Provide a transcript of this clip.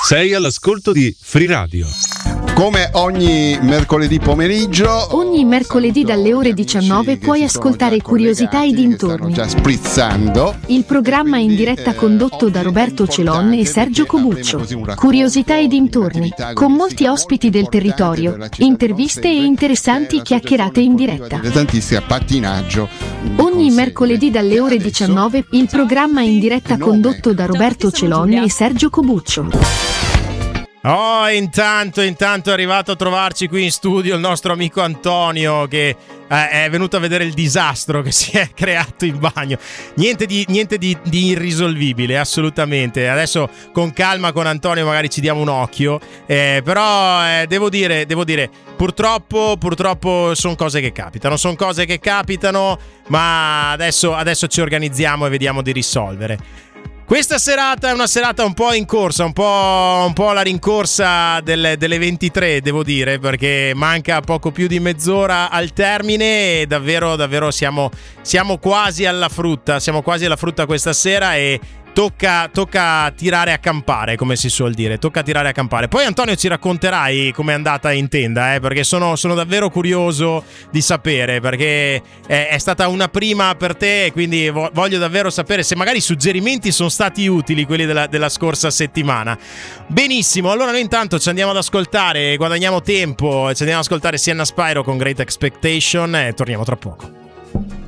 Sei all'ascolto di Free Radio. Come ogni mercoledì pomeriggio, Ogni mercoledì dalle ore 19 puoi ascoltare Curiosità e dintorni. già sprizzando. Il programma in diretta condotto da Roberto Celon e Sergio Cobuccio. Curiosità e dintorni, con molti ospiti del territorio, interviste e interessanti chiacchierate in diretta. Interessantissima pattinaggio. Ogni mercoledì dalle ore 19 il programma in diretta condotto da Roberto Celon e Sergio Cobuccio. Oh, intanto è arrivato a trovarci qui in studio il nostro amico Antonio, che è venuto a vedere il disastro che si è creato in bagno. Niente di irrisolvibile, assolutamente. Adesso con calma con Antonio magari ci diamo un occhio, però devo dire, purtroppo sono cose che capitano, ma adesso ci organizziamo e vediamo di risolvere. Questa serata è una serata un po' in corsa, un po' la rincorsa delle 23, devo dire, perché manca poco più di mezz'ora al termine e davvero siamo quasi alla frutta, questa sera e tocca tirare a campare, come si suol dire, Poi Antonio ci racconterai com'è andata in tenda, perché sono davvero curioso di sapere, perché è stata una prima per te e quindi voglio davvero sapere se magari i suggerimenti sono stati utili, quelli della scorsa settimana. Benissimo, allora noi intanto ci andiamo ad ascoltare, guadagniamo tempo, ci andiamo ad ascoltare Sienna Spyro con Great Expectation e torniamo tra poco.